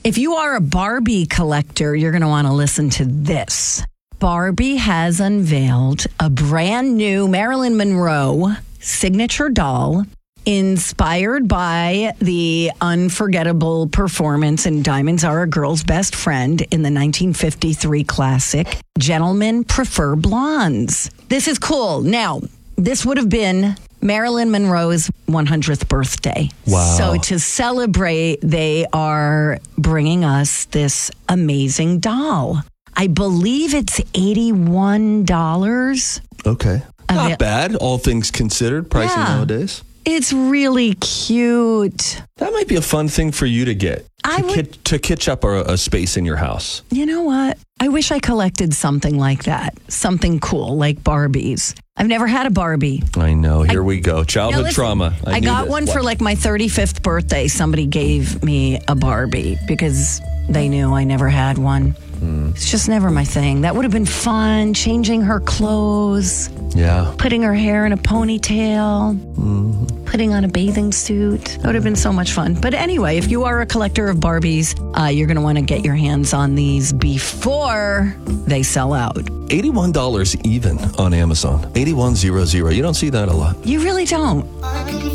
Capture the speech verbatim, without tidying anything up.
If you are a Barbie collector, you're going to want to listen to this. Barbie has unveiled a brand new Marilyn Monroe signature doll inspired by the unforgettable performance in Diamonds Are a Girl's Best Friend in the nineteen fifty-three classic, Gentlemen Prefer Blondes. This is cool. Now, this would have been Marilyn Monroe's one hundredth birthday. Wow. So to celebrate, they are bringing us this amazing doll. I believe it's eighty-one dollars. Okay. Not it- bad, all things considered, pricing Yeah. nowadays. It's really cute. That might be a fun thing for you to get. I to, would- kit, to kitch up a, a space in your house. You know what? I wish I collected something like that. Something cool, like Barbies. I've never had a Barbie. I know. Here I- we go. Childhood Now, listen, trauma. I, knew got this. one What? for like my thirty-fifth birthday. Somebody gave me a Barbie because they knew I never had one. It's just never my thing. That would have been fun, changing her clothes, Yeah. putting her hair in a ponytail, putting on a bathing suit. That would have been so much fun. But anyway, if you are a collector of Barbies, uh, you're going to want to get your hands on these before they sell out. eighty-one dollars even on Amazon. eighty-one hundred. You don't see that a lot. You really don't.